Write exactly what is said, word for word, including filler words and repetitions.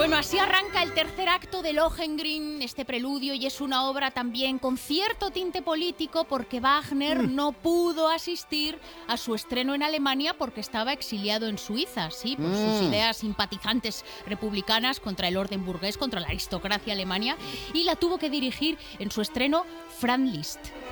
Bueno, así arranca el tercer acto de Lohengrin, este preludio, y es una obra también con cierto tinte político porque Wagner mm. no pudo asistir a su estreno en Alemania porque estaba exiliado en Suiza, sí, por mm. sus ideas simpatizantes republicanas contra el orden burgués, contra la aristocracia alemana, y la tuvo que dirigir en su estreno Franz Liszt.